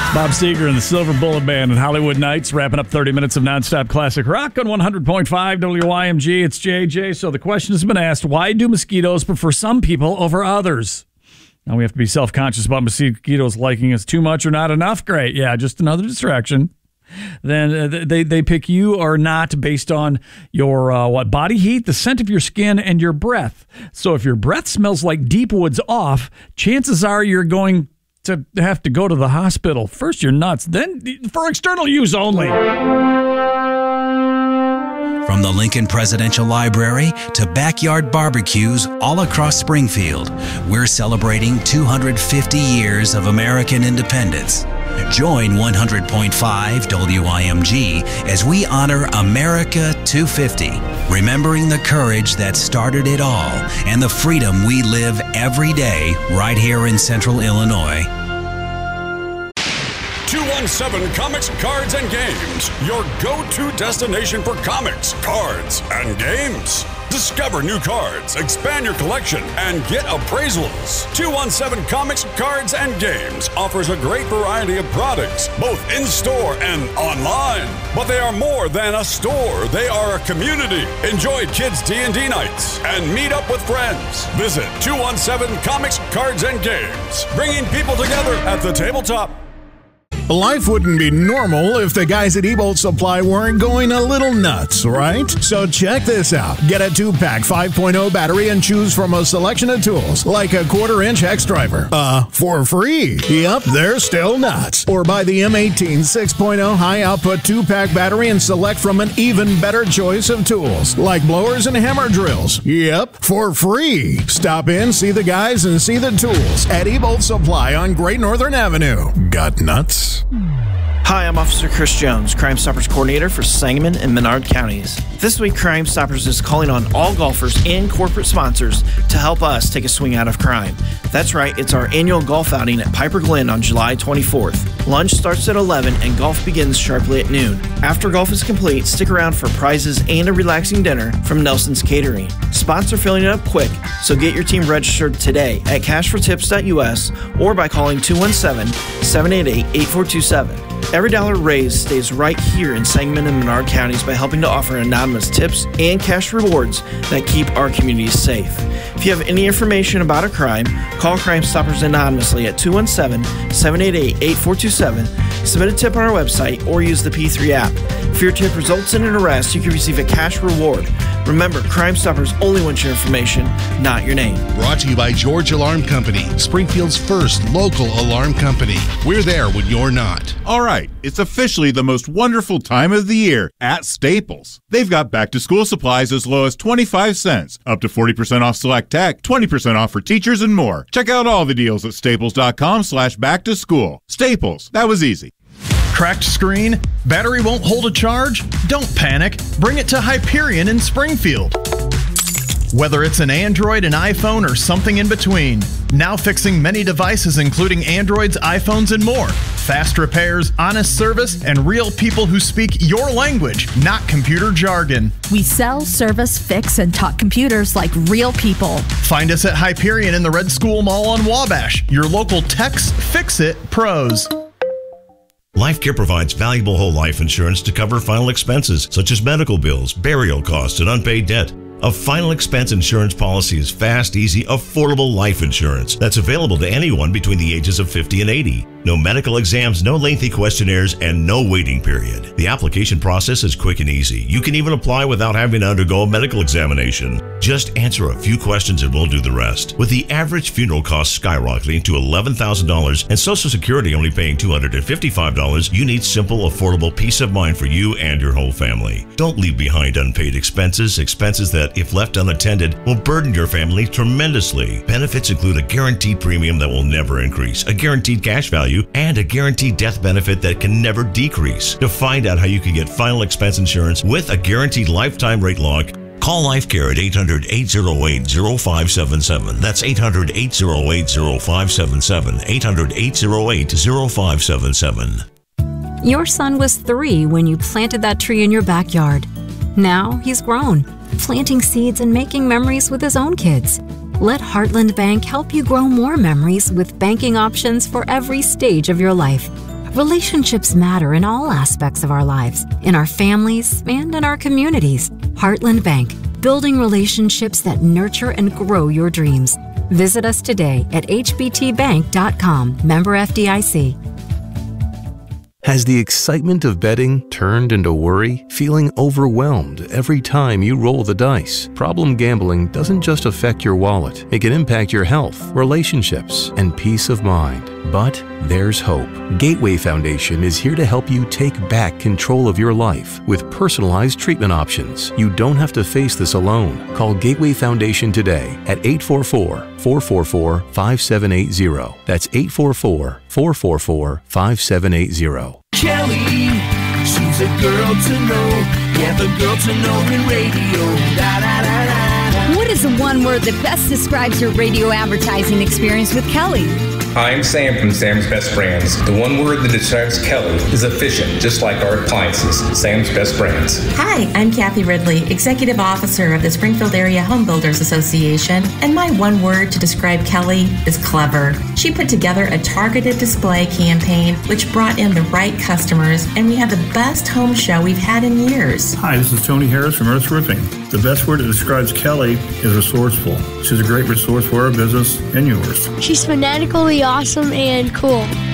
Bob Seger and the Silver Bullet Band and Hollywood Nights wrapping up 30 minutes of nonstop classic rock on 100.5 WYMG. It's JJ. So the question has been asked, why do mosquitoes prefer some people over others? Now we have to be self-conscious about mosquitoes liking us too much or not enough. Great. Yeah, just another distraction. Then they pick you or not based on your body heat, the scent of your skin, and your breath. So if your breath smells like Deep Woods Off, chances are you're going to have to go to the hospital. First you're nuts, then for external use only. From the Lincoln Presidential Library to backyard barbecues all across Springfield, we're celebrating 250 years of American independence. Join 100.5 WIMG as we honor America 250, remembering the courage that started it all and the freedom we live every day right here in Central Illinois. 217 Comics, Cards, and Games, your go-to destination for comics, cards, and games. Discover new cards, expand your collection, and get appraisals. 217 Comics, Cards, and Games offers a great variety of products, both in-store and online. But they are more than a store. They are a community. Enjoy kids' D&D nights and meet up with friends. Visit 217 Comics, Cards, and Games, bringing people together at the tabletop. Life wouldn't be normal if the guys at Ebolt Supply weren't going a little nuts, right? So check this out. Get a 2-pack 5.0 battery and choose from a selection of tools, like a 1/4-inch hex driver. For free. Yep, they're still nuts. Or buy the M18 6.0 high-output 2-pack battery and select from an even better choice of tools, like blowers and hammer drills. Yep, for free. Stop in, see the guys, and see the tools at Ebolt Supply on Great Northern Avenue. Got nuts? Hi, I'm Officer Chris Jones, Crime Stoppers Coordinator for Sangamon and Menard counties. This week, Crime Stoppers is calling on all golfers and corporate sponsors to help us take a swing out of crime. That's right, it's our annual golf outing at Piper Glen on July 24th. Lunch starts at 11 and golf begins sharply at noon. After golf is complete, stick around for prizes and a relaxing dinner from Nelson's Catering. Spots are filling it up quick, so get your team registered today at cashfortips.us or by calling 217-788-8427. Every dollar raised stays right here in Sangamon and Menard counties by helping to offer anonymous tips and cash rewards that keep our communities safe. If you have any information about a crime, call Crime Stoppers anonymously at 217-788-8427, submit a tip on our website, or use the P3 app. If your tip results in an arrest, you can receive a cash reward. Remember, Crime Stoppers only want your information, not your name. Brought to you by George Alarm Company, Springfield's first local alarm company. We're there when you're not. All right, it's officially the most wonderful time of the year at Staples. They've got back-to-school supplies as low as 25 cents, up to 40% off select tech, 20% off for teachers, and more. Check out all the deals at staples.com/back-to-school. Staples, that was easy. Cracked screen? Battery won't hold a charge? Don't panic. Bring it to Hyperion in Springfield. Whether it's an Android, an iPhone, or something in between. Now fixing many devices including Androids, iPhones, and more. Fast repairs, honest service, and real people who speak your language, not computer jargon. We sell, service, fix, and talk computers like real people. Find us at Hyperion in the Red School Mall on Wabash. Your local Tex Fix-It pros. LifeCare provides valuable whole life insurance to cover final expenses such as medical bills, burial costs, and unpaid debt. A final expense insurance policy is fast, easy, affordable life insurance that's available to anyone between the ages of 50 and 80. No medical exams, no lengthy questionnaires, and no waiting period. The application process is quick and easy. You can even apply without having to undergo a medical examination. Just answer a few questions and we'll do the rest. With the average funeral cost skyrocketing to $11,000 and Social Security only paying $255, you need simple, affordable peace of mind for you and your whole family. Don't leave behind unpaid expenses that, if left unattended, will burden your family tremendously. Benefits include a guaranteed premium that will never increase, a guaranteed cash value, and a guaranteed death benefit that can never decrease. To find out how you can get final expense insurance with a guaranteed lifetime rate lock, call LifeCare at 800-808-0577. That's 800-808-0577. 800-808-0577. Your son was 3 when you planted that tree in your backyard. Now he's grown, planting seeds and making memories with his own kids. Let Heartland Bank help you grow more memories with banking options for every stage of your life. Relationships matter in all aspects of our lives, in our families and in our communities. Heartland Bank, building relationships that nurture and grow your dreams. Visit us today at hbtbank.com. Member FDIC. Has the excitement of betting turned into worry? Feeling overwhelmed every time you roll the dice? Problem gambling doesn't just affect your wallet. It can impact your health, relationships, and peace of mind. But there's hope. Gateway Foundation is here to help you take back control of your life with personalized treatment options. You don't have to face this alone. Call Gateway Foundation today at 844-444-5780. That's 844-444-5780. Kelly, she's a girl to know. Yeah, the girl to know in radio. Da, da, da, da. What is the one word that best describes your radio advertising experience with Kelly? Hi, I'm Sam from Sam's Best Brands. The one word that describes Kelly is efficient, just like our appliances. Sam's Best Brands. Hi, I'm Kathy Ridley, Executive Officer of the Springfield Area Home Builders Association, and my one word to describe Kelly is clever. She put together a targeted display campaign which brought in the right customers, and we had the best home show we've had in years. Hi, this is Tony Harris from Earth Roofing. The best word that describes Kelly is resourceful. She's a great resource for our business and yours. She's fanatically awesome and cool.